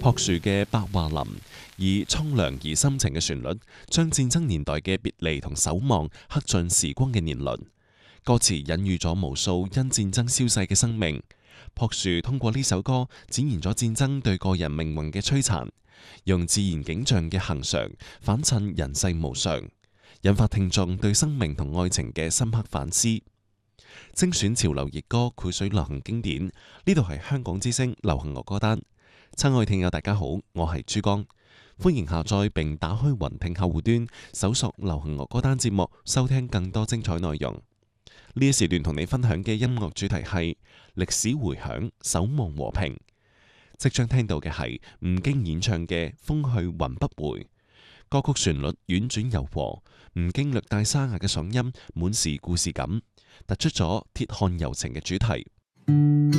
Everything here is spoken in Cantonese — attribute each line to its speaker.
Speaker 1: 樸樹嘅《白桦林》以蒼涼而深情嘅旋律，將戰爭年代嘅別離同守望刻進時光嘅年輪。歌詞隱喻咗無數因戰爭消逝嘅生命。樸樹通過呢首歌展現咗戰爭對個人命運嘅摧殘，用自然景象嘅恒常反襯人世無常，引發聽眾對生命同愛情嘅深刻反思。精選潮流熱歌，繪水流行經典。呢度係香港之聲流行樂歌單。親愛聽友大家好，我係珠江，歡迎下載並打開雲聽客戶端，搜索流行樂歌單節目，收聽更多精彩內容。呢一時段同你分享嘅音樂主題係歷史回響，守望和平。即將聽到嘅係吳京演唱嘅《風去雲不回》。歌曲旋律婉轉柔和，吳京略帶沙啞嘅嗓音滿是故事感，突出咗鐵漢柔情嘅主題。